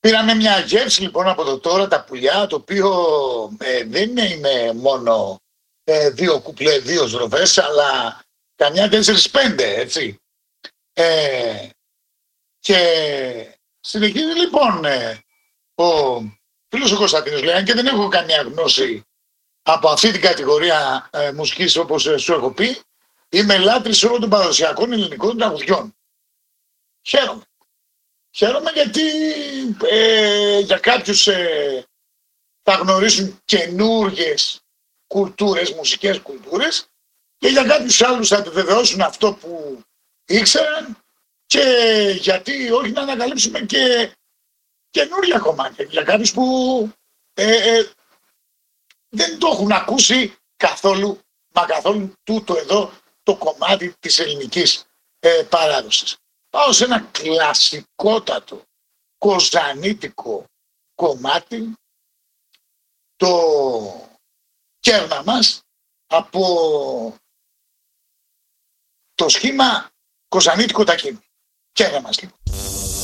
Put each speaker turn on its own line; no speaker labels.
Πήραμε μια γεύση λοιπόν από το Τώρα τα πουλιά, το οποίο δεν είναι μόνο δύο κουπλέ, δύο στροφές, αλλά καμιά 4-5, έτσι. Και συνεχίζει λοιπόν ο φίλος ο Κωνσταντίνος λέει, αν και δεν έχω καμία γνώση από αυτή την κατηγορία μουσικής όπως σου έχω πει, είμαι λάτρης όλων των παραδοσιακών ελληνικών τραγουδιών. Χαίρομαι γιατί για κάποιους θα γνωρίσουν καινούργιες κουλτούρες, μουσικές κουλτούρες, και για κάποιους άλλους θα επιβεβαιώσουν αυτό που ήξεραν, και γιατί όχι να ανακαλύψουμε και καινούργια κομμάτια για κάποιους που δεν το έχουν ακούσει καθόλου, μα καθόλου τούτο εδώ το κομμάτι της ελληνικής παράδοσης. Πάω σε ένα κλασικότατο κοζανίτικο κομμάτι, το Κέρνα μας, από το σχήμα Κοζανίτικο Τακίνι. Κέρνα μας λοιπόν.